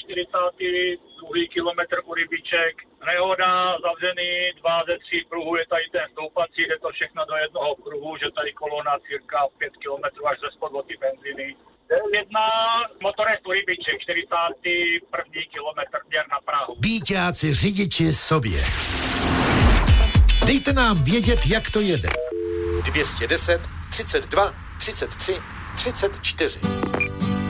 42. kilometr u Rybiček. Nehoda, zavřený 2 ze 3 pruhů, je tady ten stoupací, jde to všechno do jednoho kruhu, že tady kolona cirka 5 kilometrů až ze spod od ty benzíny. Jedna motorest u Rybiček, 41. kilometr směr na Prahu. Bíťáci řidiči sobě. Dejte nám vědět, jak to jede. 210 32 33 34.